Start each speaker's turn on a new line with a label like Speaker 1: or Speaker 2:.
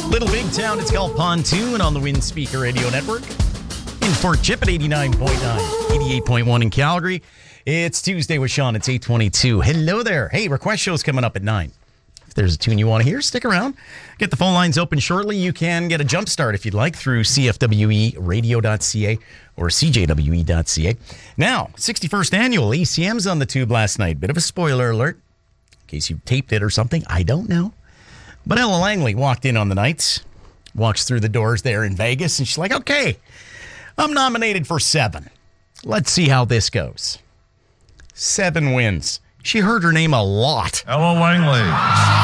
Speaker 1: Little Big Town, it's called Pontoon on the Wind Speaker Radio Network. In Fort Chip at 89.9, 88.1 in Calgary. It's Tuesday with Sean. It's 8:22. Hello there. Hey, request show's coming up at 9. If there's a tune you want to hear, stick around. Get the phone lines open shortly. You can get a jump start if you'd like through cfweradio.ca or cjwe.ca. Now, 61st annual ACM's on the tube last night. Bit of a spoiler alert in case you taped it or something. I don't know. But Ella Langley walked in on the nights, walks through the doors there in Vegas, and she's like, okay, I'm nominated for 7. Let's see how this goes. 7 wins. She heard her name a lot.
Speaker 2: Ella Langley.